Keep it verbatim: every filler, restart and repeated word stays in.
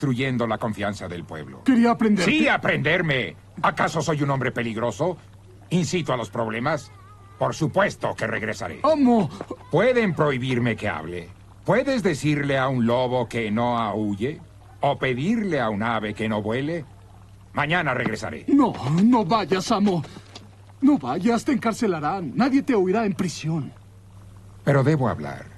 destruyendo la confianza del pueblo. Quería aprender. Sí, aprenderme. ¿Acaso soy un hombre peligroso? ¿Incito a los problemas? Por supuesto que regresaré. ¡Amo! Pueden prohibirme que hable. ¿Puedes decirle a un lobo que no aúlle? ¿O pedirle a un ave que no vuele? Mañana regresaré. No, no vayas, amo. No vayas, te encarcelarán. Nadie te oirá en prisión. Pero debo hablar.